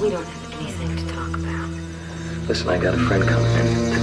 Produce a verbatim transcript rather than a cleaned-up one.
We don't have anything to talk about. Listen, I got a friend coming in.